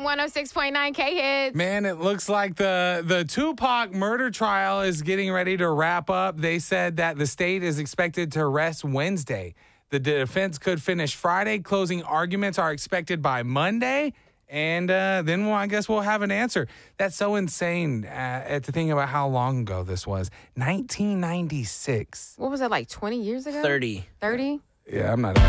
106.9 K-Hits. Man, it looks like the Tupac murder trial is getting ready to wrap up. They said that the state is expected to rest Wednesday. The defense could finish Friday. Closing arguments are expected by Monday. And then I guess we'll have an answer. That's so insane to think about how long ago this was. 1996. What was that, like 20 years ago? 30. 30? Yeah, I'm not...